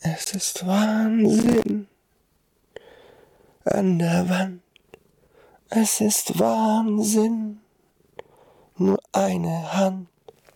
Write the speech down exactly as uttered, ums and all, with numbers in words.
Es ist Wahnsinn an der Wand. Es ist Wahnsinn. Nur eine Hand